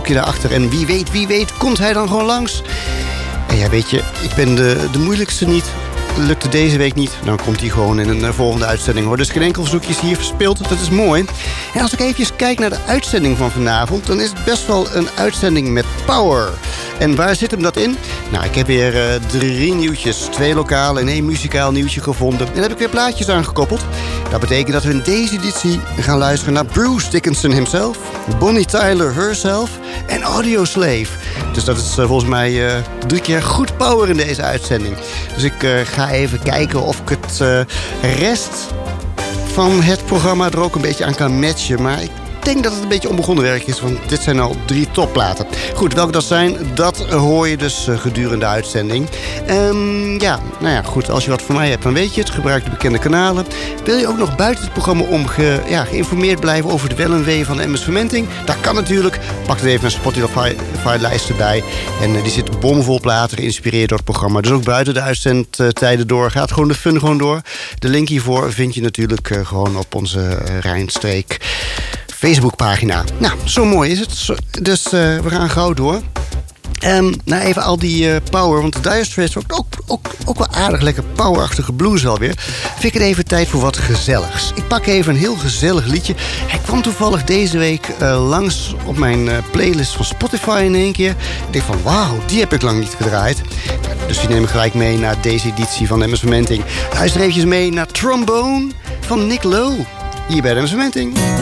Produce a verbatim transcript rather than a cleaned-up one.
stokje daarachter. En wie weet, wie weet, komt hij dan gewoon langs. En ja, weet je, ik ben de, de moeilijkste niet. Lukte deze week niet, dan komt hij gewoon in een uh, volgende uitzending, hoor. Dus geen enkel verzoekje is hier verspeeld, dat is mooi. En als ik even kijk naar de uitzending van vanavond, dan is het best wel een uitzending met power. En waar zit hem dat in? Nou, ik heb weer uh, drie nieuwtjes. Twee lokaal en één muzikaal nieuwtje gevonden. En daar heb ik weer plaatjes aangekoppeld. Dat betekent dat we in deze editie gaan luisteren naar Bruce Dickinson himself, Bonnie Tyler herself en Audioslave. Dus dat is uh, volgens mij uh, drie keer goed power in deze uitzending. Dus ik uh, ga even kijken of ik het uh, rest van het programma er ook een beetje aan kan matchen. Maar ik denk dat het een beetje onbegonnen werk is, want dit zijn al drie topplaten. Goed, welke dat zijn, dat hoor je dus uh, gedurende de uitzending. Um, ja, nou ja, goed, als je wat voor mij hebt, dan weet je het. Gebruik de bekende kanalen. Wil je ook nog buiten het programma om ge, ja, geïnformeerd blijven over de wel en wee van de Emmers Fermenting? Dat kan natuurlijk. Pak er even een Spotify-lijst erbij. En uh, die zit bomvol platen, geïnspireerd door het programma. Dus ook buiten de uitzendtijden door. Gaat gewoon de fun gewoon door. De link hiervoor vind je natuurlijk uh, gewoon op onze uh, Rijnstreek Facebookpagina. Nou, zo mooi is het. Dus uh, we gaan gauw door. Um, nou, even al die uh, power, want de Dire Straits ook, ook, ook, ook wel aardig lekker powerachtige blues alweer. Vind ik het even tijd voor wat gezelligs. Ik pak even een heel gezellig liedje. Hij kwam toevallig deze week uh, langs op mijn uh, playlist van Spotify in één keer. Ik denk van, wauw, die heb ik lang niet gedraaid. Dus die neem ik gelijk mee naar deze editie van de Emmers Fermenting. Luister eventjes mee naar Trombone van Nick Lowe. Hier bij de Emmers Fermenting.